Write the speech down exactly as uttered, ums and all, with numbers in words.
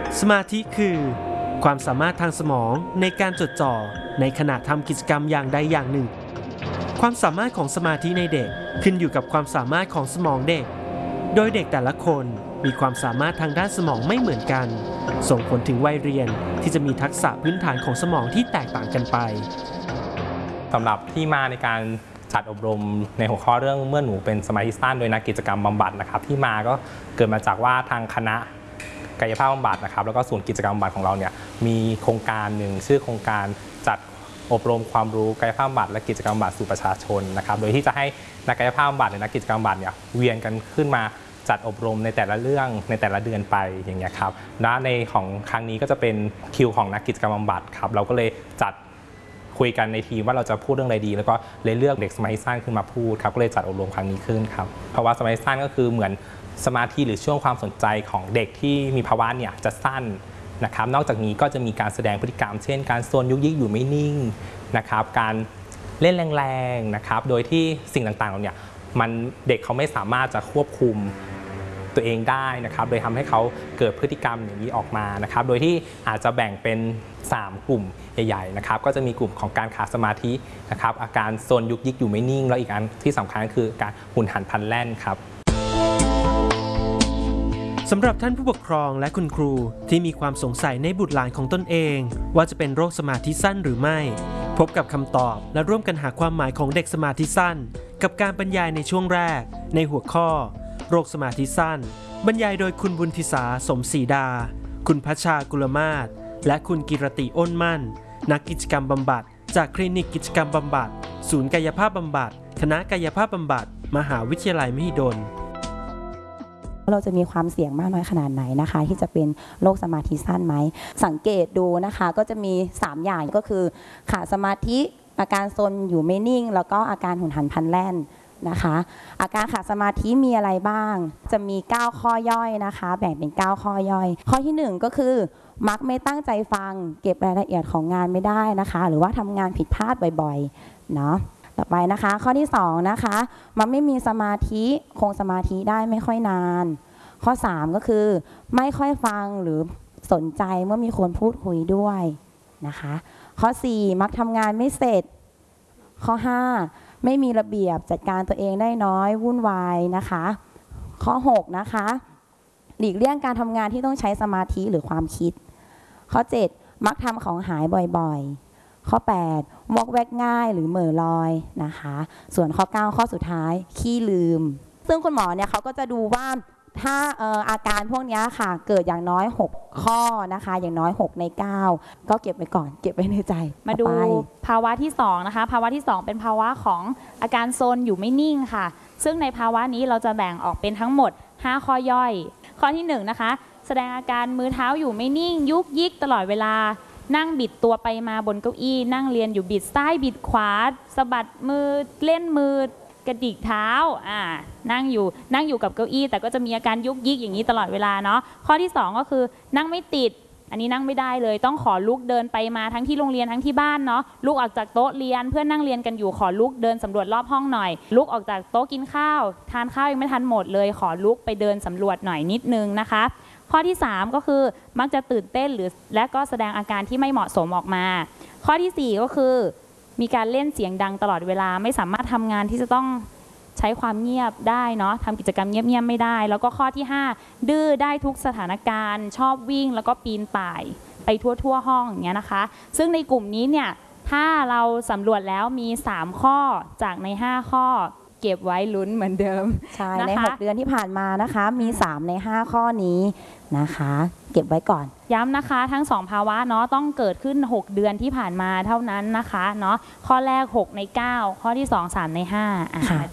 สมาธิคือความสามารถทางสมองในการจดจ่อในขณะทำกิจกรรมอย่างใดอย่างหนึ่งความสามารถของสมาธิในเด็กขึ้นอยู่กับความสามารถของสมองเด็กโดยเด็กแต่ละคนมีความสามารถทางด้านสมองไม่เหมือนกันส่งผลถึงวัยเรียนที่จะมีทักษะพื้นฐานของสมองที่แตกต่างกันไปสำหรับที่มาในการจัดอบรมในหัวข้อเรื่องเมื่อหนูเป็นสมาธิสั้นโดยนักกิจกรรมบำบัดนะครับที่มาก็เกิดมาจากว่าทางคณะกายภาพบำบัดนะครับแล้วก็ศูนย์กิจกรรมบำบัดของเราเนี่ยมีโครงการหนึ่งชื่อโครงการจัดอบรมความรู้กายภาพบำบัดและกิจกรรมบำบัดสู่ประชาชนนะครับโดยที่จะให้นักกายภาพบำบัดและนักกิจกรรมบำบัดเนี่ยเวียนกันขึ้นมาจัดอบรมในแต่ละเรื่องในแต่ละเดือนไปอย่างเงี้ยครับและในของครั้งนี้ก็จะเป็นคิวของนักกิจกรรมบำบัดครับเราก็เลยจัดคุยกันในทีมว่าเราจะพูดเรื่องอะไรดีแล้วก็เลยเลือกเด็กสมาธิสั้นขึ้นมาพูดครับก็เลยจัดอบรมครั้งนี้ขึ้นครับเพราะว่าสมาธิสั้นก็คือเหมือนสมาธิหรือช่วงความสนใจของเด็กที่มีภาวะเนี่ยจะสั้นนะครับนอกจากนี้ก็จะมีการแสดงพฤติกรรมเช่นการโซนยุกยิกอยู่ไม่นิ่งนะครับการเล่นแรงๆนะครับโดยที่สิ่งต่างๆเนี่ยมันเด็กเขาไม่สามารถจะควบคุมตัวเองได้นะครับโดยทำให้เขาเกิดพฤติกรรมอย่างนี้ออกมานะครับโดยที่อาจจะแบ่งเป็นสามกลุ่มใหญ่ๆนะครับก็จะมีกลุ่มของการขาดสมาธินะครับอาการโซนยุกยิกอยู่ไม่นิ่งแล้วอีกอันที่สำคัญก็คือการหุนหันพลันแล่นครับสำหรับท่านผู้ปกครองและคุณครูที่มีความสงสัยในบุตรหลานของตนเองว่าจะเป็นโรคสมาธิสั้นหรือไม่พบกับคำตอบและร่วมกันหาความหมายของเด็กสมาธิสั้นกับการบรรยายในช่วงแรกในหัวข้อโรคสมาธิสั้นบรรยายโดยคุณบุญทิสาสมศรีดาคุณพัชชากุลมาศและคุณกิรติอ้นมั่นนักกิจกรรมบำบัดจากคลินิกกิจกรรมบำบัดศูนย์กายภาพบำบัดคณะกายภาพบำบัดมหาวิทยาลัยมหิดลเราจะมีความเสี่ยงมากน้อยขนาดไหนนะคะที่จะเป็นโรคสมาธิสั้นไหมสังเกตดูนะคะก็จะมีสามอย่างก็คือขาดสมาธิอาการซนอยู่ไม่นิ่งแล้วก็อาการหุนหันพลันแล่นนะคะอาการขาดสมาธิมีอะไรบ้างจะมีเก้าข้อย่อยนะคะแบ่งเป็นเก้าข้อย่อยข้อที่หนึ่งก็คือมักไม่ตั้งใจฟังเก็บรายละเอียดของงานไม่ได้นะคะหรือว่าทำงานผิดพลาดบ่อยๆเนาะต่อไปนะคะข้อที่สองนะคะมันไม่มีสมาธิคงสมาธิได้ไม่ค่อยนานข้อสามก็คือไม่ค่อยฟังหรือสนใจเมื่อมีคนพูดคุยด้วยนะคะข้อสี่มักทำงานไม่เสร็จข้อห้าไม่มีระเบียบจัดการตัวเองได้น้อยวุ่นวายนะคะข้อหกนะคะหลีกเลี่ยงการทำงานที่ต้องใช้สมาธิหรือความคิดข้อเจ็ดมักทำของหายบ่อยๆข้อแปดวอกแวกง่ายหรือเหม่อลอยนะคะส่วนข้อเก้าข้อสุดท้ายขี้ลืมซึ่งคุณหมอเนี่ยเขาก็จะดูว่าถ้าอาการพวกนี้ค่ะเกิดอย่างน้อยหกข้อนะคะอย่างน้อยหกในเก้าก็เก็บไว้ก่อนเก็บไว้ในใจมาดูภาวะที่สองนะคะภาวะที่สองเป็นภาวะของอาการโซนอยู่ไม่นิ่งค่ะซึ่งในภาวะนี้เราจะแบ่งออกเป็นทั้งหมดห้าข้อย่อยข้อที่หนึ่งนะคะแสดงอาการมือเท้าอยู่ไม่นิ่งยุกยิกตลอดเวลานั่งบิดตัวไปมาบนเก้าอี้นั่งเรียนอยู่บิดซ้ายบิดขวาสะบัดมือเล่นมือกระดิกเท้าอ่านั่งอยู่นั่งอยู่กับเก้าอี้แต่ก็จะมีอาการยุกยิกอย่างนี้ตลอดเวลาเนาะข้อที่สองก็คือนั่งไม่ติดอันนี้นั่งไม่ได้เลยต้องขอลุกเดินไปมาทั้งที่โรงเรียนทั้งที่บ้านเนาะลุกออกจากโต๊ะเรียนเพื่อนนั่งเรียนกันอยู่ขอลุกเดินสำรวจรอบห้องหน่อยลุกออกจากโต๊ะกินข้าวทานข้าวยังไม่ทันหมดเลยขอลุกไปเดินสำรวจหน่อยนิดนึงนะคะข้อที่สามก็คือมักจะตื่นเต้นหรือและก็แสดงอาการที่ไม่เหมาะสมออกมาข้อที่สี่ก็คือมีการเล่นเสียงดังตลอดเวลาไม่สามารถทำงานที่จะต้องใช้ความเงียบได้เนาะทำกิจกรรมเงียบๆไม่ได้แล้วก็ข้อที่ห้าดื้อได้ทุกสถานการณ์ชอบวิ่งแล้วก็ปีนป่ายไปทั่วๆห้องอย่างเงี้ยนะคะซึ่งในกลุ่มนี้เนี่ยถ้าเราสำรวจแล้วมีสามข้อจากในห้าข้อเก็บไว้ลุ้นเหมือนเดิมใช่ในหกเดือนที่ผ่านมานะคะมีสามในห้าข้อนี้นะคะเก็บไว้ก่อนย้ำนะคะทั้งสองภาวะเนาะต้องเกิดขึ้นหกเดือนที่ผ่านมาเท่านั้นนะคะเนาะข้อแรกหกในเก้าข้อที่สอง สามในห้า